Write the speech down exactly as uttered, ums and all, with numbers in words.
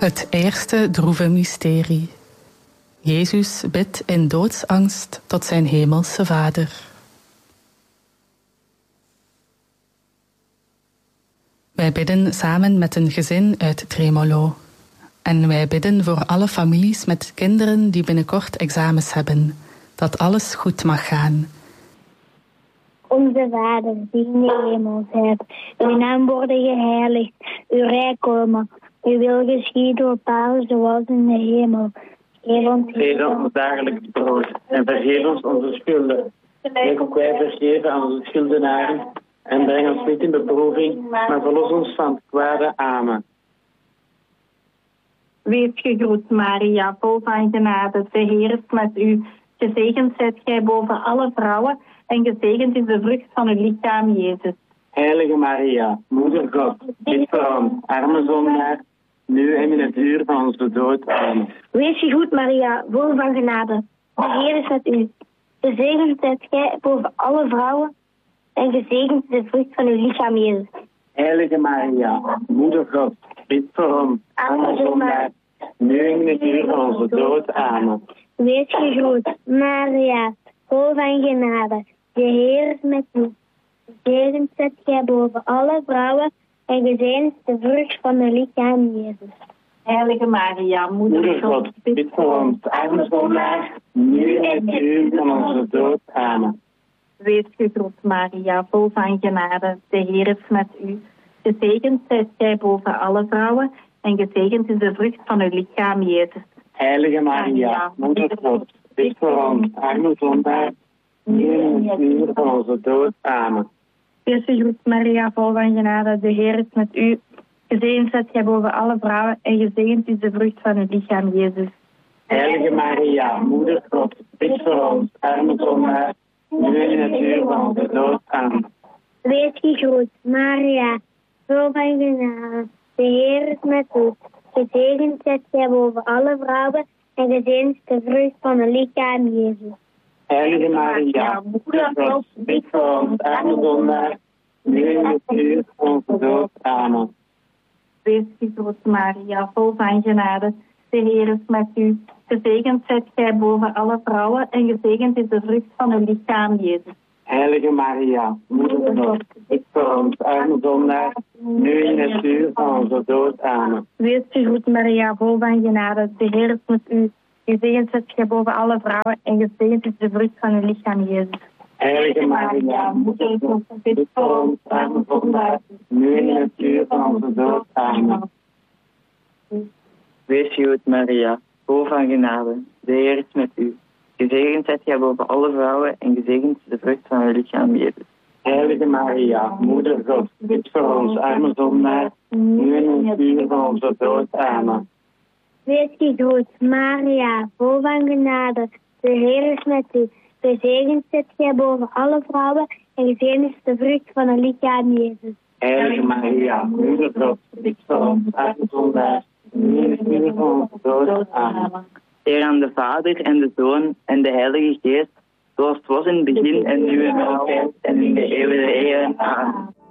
Het eerste droeve mysterie. Jezus bidt in doodsangst tot zijn hemelse Vader. Wij bidden samen met een gezin uit Tremolo. En wij bidden voor alle families met kinderen die binnenkort examens hebben. Dat alles goed mag gaan. Onze Vader, die in de hemel zijt, uw naam worden geheiligd, uw rijk komen, uw wil geschieden op aarde zoals in de hemel. Geef ons, Geef ons dagelijks brood en vergeef ons onze schulden. Gelijk ook wij vergeven aan onze schuldenaren en breng ons niet in beproeving, maar verlos ons van het kwade. Amen. Wees gegroet, Maria, vol van genade. De Heer is met u. Gezegend zijt gij boven alle vrouwen en gezegend is de vrucht van uw lichaam, Jezus. Heilige Maria, Moeder God, bid voor ons, arme zondaar, nu en in het uur van onze dood. Amen. Wees gegroet, Maria, vol van genade. De Heer is met u. Gezegend zijt gij boven alle vrouwen en gezegend is de vrucht van uw lichaam, Jezus. Heilige Maria, Moeder God, bid voor ons, arme zondaar, nu en in het uur van onze dood. Amen. Wees gegroet, Maria, vol van genade. De Heer is met u. Gezegend zijt gij boven alle vrouwen en gezegend is de vrucht van uw lichaam, Jezus. Heilige Maria, Moeder, Moeder God, bid voor ons, arme zondaar, nu en in het uur van onze dood. Amen. Wees gegroet, Maria, vol van genade. De Heer is met u. Gezegend zijt gij boven alle vrouwen en gezegend is de vrucht van uw lichaam, Jezus. Heilige Maria, Moeder God, bid voor ons, arme zondaar, nu en in het uur van onze dood. Amen. Wees gegroet, Maria, vol van genade. De Heer is met u. Gezegend zijt gij boven alle vrouwen en gezegend is de vrucht van uw lichaam, Jezus. Heilige Maria, Moeder God, bid voor ons, arme zondaar, nu en in het uur van onze dood. Amen. Wees gegroet, Maria, vol van genade. De Heer is met u. Gezegend zijt gij boven alle vrouwen en gezegend is de vrucht van uw lichaam, Jezus. Heilige Maria, Moeder God, bid voor ons, arme zondaar, nu en in het uur van onze dood. Amen. Wees gegroet, Maria, vol van genade. De Heer is met u. Gezegend zijt gij boven alle vrouwen en gezegend is de vrucht van uw lichaam, Jezus. Heilige Maria, Moeder God, bid voor ons, arme zondaar, nu en in het uur van onze dood. Amen. Wees gegroet, Maria, vol van genade. De Heer is met u. Gezegend zijt gij boven alle vrouwen en gezegend is de vrucht van uw lichaam, Jezus. Heilige Maria, Moeder God, bid voor ons, arme zondaar, nu en in het uur van onze dood. Amen. Wees gegroet, Maria, vol van genade. De Heer is met u. Gezegend zijt gij boven alle vrouwen en gezegend is de vrucht van uw lichaam, Jezus. Heilige Maria, Moeder God, bid voor ons, arme zondaar, nu en in het uur van onze dood. Amen. Wees gegroet, Maria, vol van genade. De Heer is met u. Gezegend zijt gij boven alle vrouwen en gezegend is de vrucht van uw lichaam, Jezus. Heilige Maria, Moeder God, bid voor ons, arme zondaar, nu en in het uur van onze dood. Amen. Eer aan de Vader en de Zoon en de Heilige Geest, zoals het was in het begin en nu en altijd en in de eeuwige eeuwen. Amen.